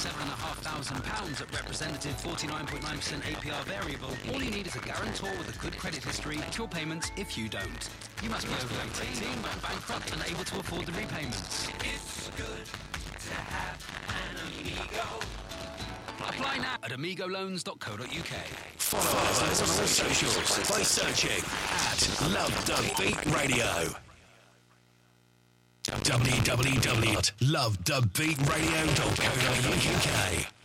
£7,500 at representative 49.9% APR variable. All you need is a guarantor with a good credit history to your payments if you don't. You must be over 18, not bankrupt and able to afford the repayments. It's good to have an Amigo. Apply now at amigoloans.co.uk. Follow us on all socials by searching at Love Dub Beat Radio. www.lovedubbeatradio.co.uk